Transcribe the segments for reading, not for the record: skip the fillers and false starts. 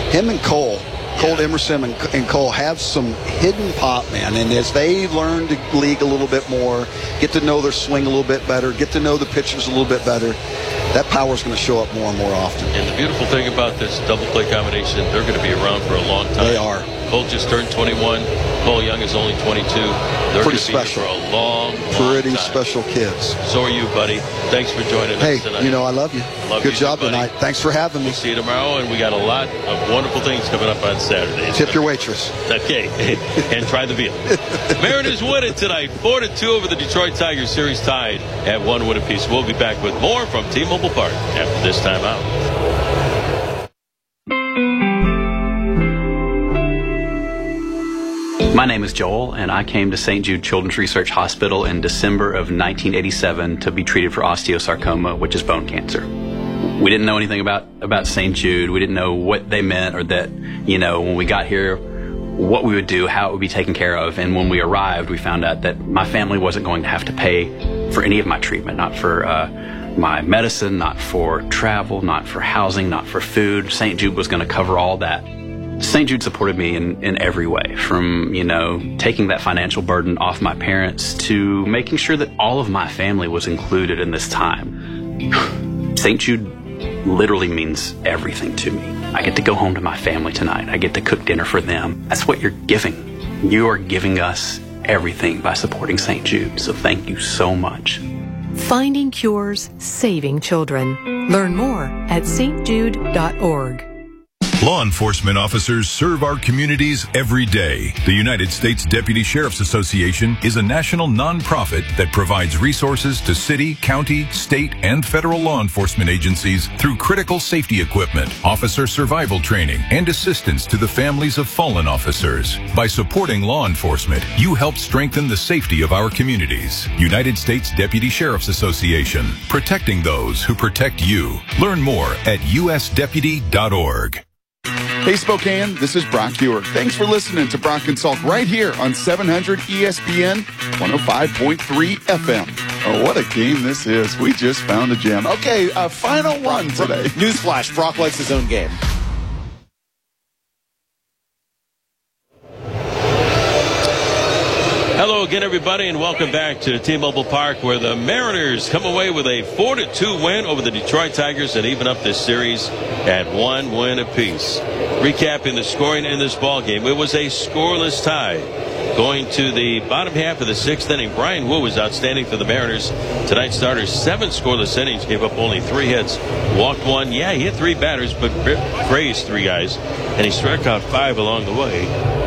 him and Cole Emerson and Cole have some hidden pop, man. And as they learn the league a little bit more, get to know their swing a little bit better, get to know the pitchers a little bit better, that power is going to show up more and more often. And the beautiful thing about this double play combination, they're going to be around for a long time. They are. Cole just turned 21. Cole Young is only 22. They're pretty special for a long pretty time. Special kids. So are you, buddy. Thanks for joining us tonight. Hey, I love you. Good job tonight. Thanks for having me. We'll see you tomorrow, and we got a lot of wonderful things coming up on Saturday. Tip your waitress. Okay, and try the veal. Mariners win it tonight, 4-2 over the Detroit Tigers. Series tied at 1 win apiece. We'll be back with more from T-Mobile Park after this time out. My name is Joel, and I came to St. Jude Children's Research Hospital in December of 1987 to be treated for osteosarcoma, which is bone cancer. We didn't know anything about St. Jude. We didn't know what they meant, or that, when we got here, what we would do, how it would be taken care of. And when we arrived, we found out that my family wasn't going to have to pay for any of my treatment, not for my medicine, not for travel, not for housing, not for food. St. Jude was going to cover all that. St. Jude supported me in every way, from, taking that financial burden off my parents to making sure that all of my family was included in this time. St. Jude literally means everything to me. I get to go home to my family tonight. I get to cook dinner for them. That's what you're giving. You are giving us everything by supporting St. Jude, so thank you so much. Finding cures, saving children. Learn more at stjude.org. Law enforcement officers serve our communities every day. The United States Deputy Sheriff's Association is a national nonprofit that provides resources to city, county, state, and federal law enforcement agencies through critical safety equipment, officer survival training, and assistance to the families of fallen officers. By supporting law enforcement, you help strengthen the safety of our communities. United States Deputy Sheriff's Association, protecting those who protect you. Learn more at usdeputy.org. Hey Spokane, this is Brock Hewer. Thanks for listening to Brock and Salk right here on 700 ESPN 105.3 FM. Oh, what a game this is. We just found a gem. Okay, final one today. Newsflash, Brock likes his own game. Hello again, everybody, and welcome back to T-Mobile Park, where the Mariners come away with a 4-2 win over the Detroit Tigers and even up this series at 1 win apiece. Recapping the scoring in this ball game, it was a scoreless tie. Going to the bottom half of the 6th inning, Brian Wu was outstanding for the Mariners. Tonight's starters, 7 scoreless innings, gave up only 3 hits, walked 1. Yeah, he hit 3 batters, but grazed 3 guys, and he struck out 5 along the way.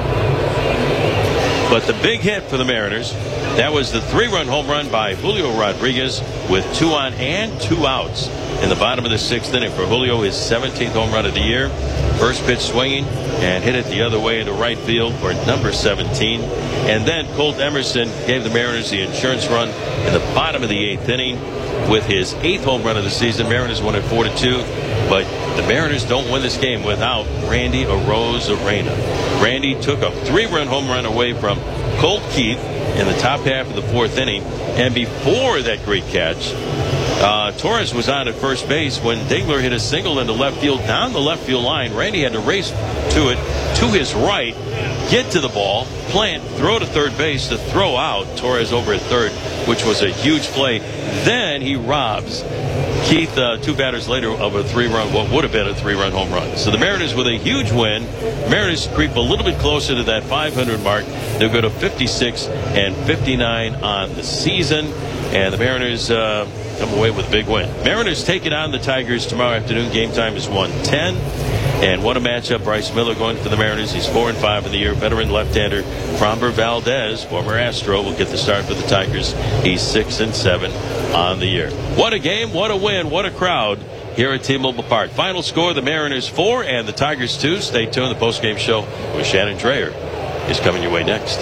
But the big hit for the Mariners, that was the 3-run home run by Julio Rodriguez with 2 on and 2 outs in the bottom of the 6th inning for Julio, his 17th home run of the year. First pitch swinging and hit it the other way into right field for number 17. And then Colt Emerson gave the Mariners the insurance run in the bottom of the 8th inning with his 8th home run of the season. Mariners won at 4-2, but the Mariners don't win this game without Randy Arozarena. Randy took a 3-run home run away from Colt Keith in the top half of the 4th inning. And before that great catch, Torres was on at first base when Dingler hit a single into left field down the left field line. Randy had to race to it to his right, get to the ball, plant, throw to third base to throw out Torres over at third, which was a huge play. Then he robs Keith 2 batters later of a 3-run, what would have been a 3-run home run. So the Mariners with a huge win. Mariners creep a little bit closer to that 500 mark. They'll go to 56 and 59 on the season, and the Mariners come away with a big win. Mariners taking on the Tigers tomorrow afternoon. Game time is 1:10. And what a matchup. Bryce Miller going for the Mariners. He's 4-5 in the year. Veteran left-hander Framber Valdez, former Astro, will get the start for the Tigers. He's 6-7 on the year. What a game, what a win, what a crowd here at T-Mobile Park. Final score, the Mariners 4 and the Tigers 2. Stay tuned. The postgame show with Shannon Dreyer is coming your way next.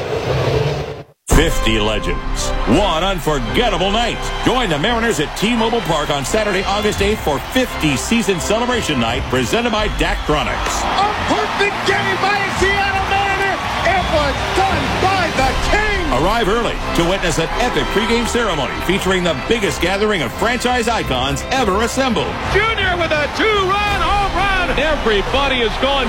50 legends. One unforgettable night. Join the Mariners at T-Mobile Park on Saturday, August 8th for 50 season celebration night presented by Daktronics. A perfect game by a Seattle Mariner. It was done by the King. Arrive early to witness an epic pregame ceremony featuring the biggest gathering of franchise icons ever assembled. Junior with a 2-run home run. Everybody is going